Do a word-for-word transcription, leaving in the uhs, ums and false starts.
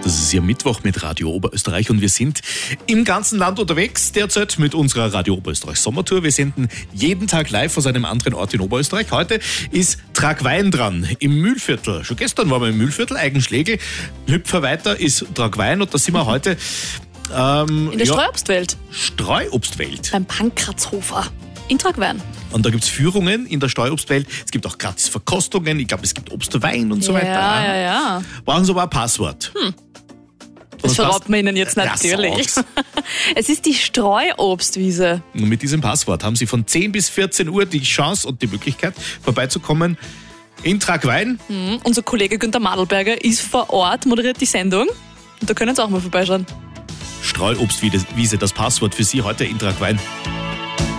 Das ist hier Mittwoch mit Radio Oberösterreich und wir sind im ganzen Land unterwegs derzeit mit unserer Radio Oberösterreich Sommertour. Wir senden jeden Tag live aus einem anderen Ort in Oberösterreich. Heute ist Tragwein dran, im Mühlviertel. Schon gestern waren wir im Mühlviertel, Eigenschlägel. Hüpfer weiter ist Tragwein und da sind wir heute ähm, in der ja, Streuobstwelt. Streuobstwelt. Beim Pankratzhofer in Tragwein. Und da gibt es Führungen in der Streuobstwelt. Es gibt auch gratis Verkostungen. Ich glaube, es gibt Obstwein und so Ja, weiter. ja, ja. Brauchen Sie aber ein Passwort. Hm. Das verraten wir Ihnen jetzt natürlich. Ja, es ist die Streuobstwiese. und mit diesem Passwort haben Sie von zehn bis vierzehn Uhr die Chance und die Möglichkeit, vorbeizukommen in Tragwein. Mhm. Unser Kollege Günther Madelberger ist vor Ort, moderiert die Sendung. Und da können Sie auch mal vorbeischauen. Streuobstwiese, das Passwort für Sie heute in Tragwein.